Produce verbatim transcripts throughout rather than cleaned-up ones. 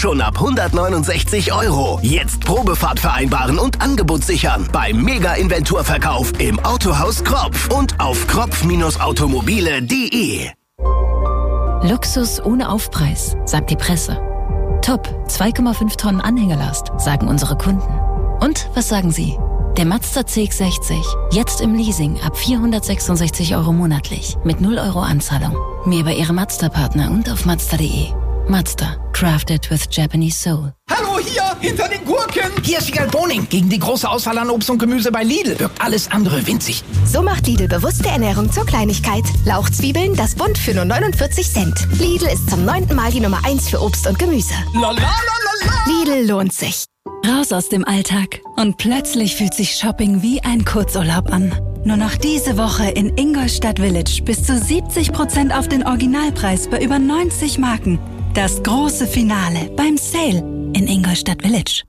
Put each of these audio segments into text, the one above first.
Schon ab hundertneunundsechzig Euro. Jetzt Probefahrt vereinbaren und Angebot sichern. Beim Mega-Inventurverkauf im Autohaus Kropf und auf kropf automobile punkt de. Luxus ohne Aufpreis, sagt die Presse. Top, zwei Komma fünf Tonnen Anhängerlast, sagen unsere Kunden. Und was sagen Sie? Der Mazda C X sechzig, jetzt im Leasing ab vierhundertsechsundsechzig Euro monatlich, mit null Euro Anzahlung. Mehr bei Ihrem Mazda-Partner und auf mazda punkt de. Mazda, crafted with Japanese soul. Hallo, hier, hinter den Gurken. Hier ist Wiegald Boning. Gegen die große Auswahl an Obst und Gemüse bei Lidl wirkt alles andere winzig. So macht Lidl bewusste Ernährung zur Kleinigkeit. Lauchzwiebeln, das Bund für nur neunundvierzig Cent. Lidl ist zum neunten Mal die Nummer eins für Obst und Gemüse. La, la, la, la, la. Lidl lohnt sich. Raus aus dem Alltag. Und plötzlich fühlt sich Shopping wie ein Kurzurlaub an. Nur noch diese Woche in Ingolstadt Village bis zu siebzig Prozent auf den Originalpreis bei über neunzig Marken. Das große Finale beim Sale in Ingolstadt Village.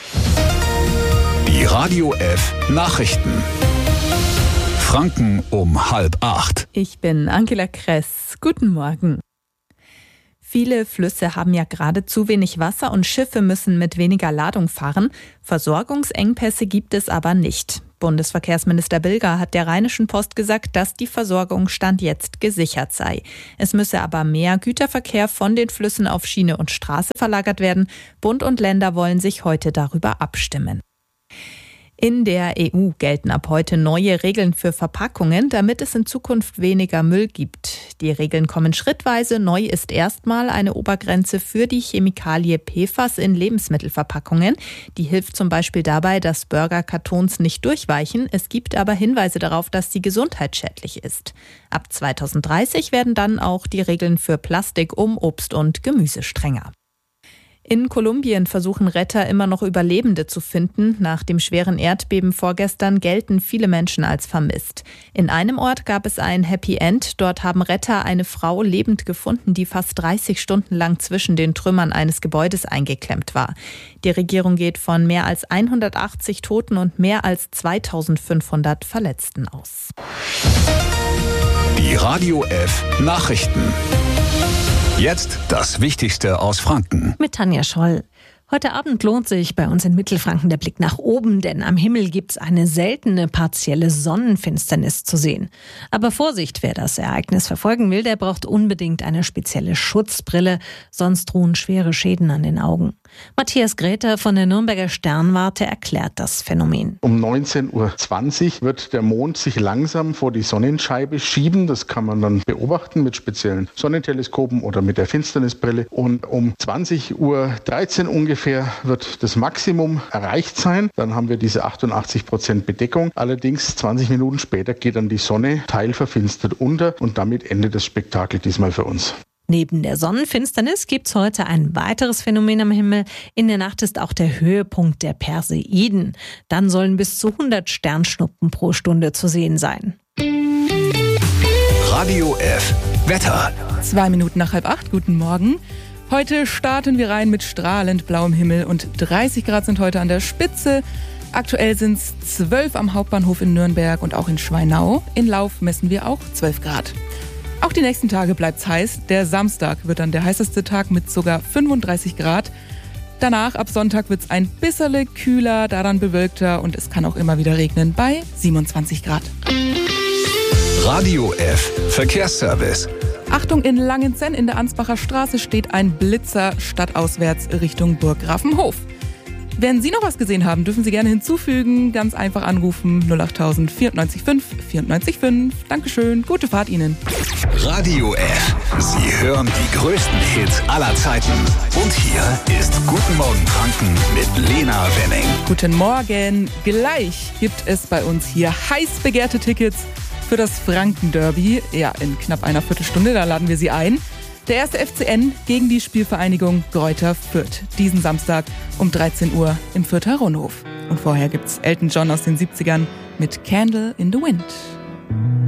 Die Radio F Nachrichten. Franken um halb acht. Ich bin Angela Kress. Guten Morgen. Viele Flüsse haben ja gerade zu wenig Wasser und Schiffe müssen mit weniger Ladung fahren. Versorgungsengpässe gibt es aber nicht. Bundesverkehrsminister Bilger hat der Rheinischen Post gesagt, dass die Versorgung Stand jetzt gesichert sei. Es müsse aber mehr Güterverkehr von den Flüssen auf Schiene und Straße verlagert werden. Bund und Länder wollen sich heute darüber abstimmen. In der E U gelten ab heute neue Regeln für Verpackungen, damit es in Zukunft weniger Müll gibt. Die Regeln kommen schrittweise. Neu ist erstmal eine Obergrenze für die Chemikalie P F A S in Lebensmittelverpackungen. Die hilft zum Beispiel dabei, dass Burgerkartons nicht durchweichen. Es gibt aber Hinweise darauf, dass sie gesundheitsschädlich ist. Ab zweitausenddreißig werden dann auch die Regeln für Plastik um Obst und Gemüse strenger. In Kolumbien versuchen Retter immer noch Überlebende zu finden. Nach dem schweren Erdbeben vorgestern gelten viele Menschen als vermisst. In einem Ort gab es ein Happy End. Dort haben Retter eine Frau lebend gefunden, die fast dreißig Stunden lang zwischen den Trümmern eines Gebäudes eingeklemmt war. Die Regierung geht von mehr als hundertachtzig Toten und mehr als zweitausendfünfhundert Verletzten aus. Die Radio F Nachrichten. Jetzt das Wichtigste aus Franken. Mit Tanja Scholl. Heute Abend lohnt sich bei uns in Mittelfranken der Blick nach oben, denn am Himmel gibt's eine seltene partielle Sonnenfinsternis zu sehen. Aber Vorsicht, wer das Ereignis verfolgen will, der braucht unbedingt eine spezielle Schutzbrille, sonst drohen schwere Schäden an den Augen. Matthias Gräter von der Nürnberger Sternwarte erklärt das Phänomen. Um neunzehn Uhr zwanzig wird der Mond sich langsam vor die Sonnenscheibe schieben. Das kann man dann beobachten mit speziellen Sonnenteleskopen oder mit der Finsternisbrille. Und um zwanzig Uhr dreizehn ungefähr wird das Maximum erreicht sein. Dann haben wir diese achtundachtzig Prozent Bedeckung. Allerdings zwanzig Minuten später geht dann die Sonne teilverfinstert unter und damit endet das Spektakel diesmal für uns. Neben der Sonnenfinsternis gibt's heute ein weiteres Phänomen am Himmel. In der Nacht ist auch der Höhepunkt der Perseiden. Dann sollen bis zu hundert Sternschnuppen pro Stunde zu sehen sein. Radio F Wetter. Zwei Minuten nach halb acht. Guten Morgen. Heute starten wir rein mit strahlend blauem Himmel und dreißig Grad sind heute an der Spitze. Aktuell sind es zwölf am Hauptbahnhof in Nürnberg und auch in Schweinau. In Lauf messen wir auch zwölf Grad. Auch die nächsten Tage bleibt's heiß. Der Samstag wird dann der heißeste Tag mit sogar fünfunddreißig Grad. Danach, ab Sonntag, wird's ein bisschen kühler, daran bewölkter und es kann auch immer wieder regnen bei siebenundzwanzig Grad. Radio F Verkehrsservice. Achtung, in Langenzenn in der Ansbacher Straße steht ein Blitzer stadtauswärts Richtung Burg Grafenhof. Wenn Sie noch was gesehen haben, dürfen Sie gerne hinzufügen. Ganz einfach anrufen null acht null null vier neun fünf vier neun fünf. Dankeschön, gute Fahrt Ihnen. Radio F. Sie hören die größten Hits aller Zeiten. Und hier ist Guten Morgen Franken mit Lena Wenning. Guten Morgen. Gleich gibt es bei uns hier heiß begehrte Tickets für das Franken-Derby. Ja, in knapp einer Viertelstunde, da laden wir Sie ein. Der erste F C N gegen die Spielvereinigung Greuther Fürth. Diesen Samstag um dreizehn Uhr im Fürther Rundhof. Und vorher gibt's Elton John aus den siebzigern mit Candle in the Wind.